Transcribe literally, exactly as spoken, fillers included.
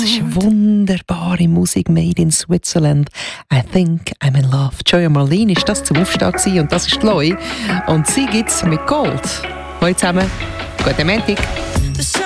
ist wunderbare Musik made in Switzerland. I think I'm in love. Joya Marlene ist das zum Aufstehen und das ist die Loi. Und sie gibt's mit Gold. Hallo zusammen, guten Montag.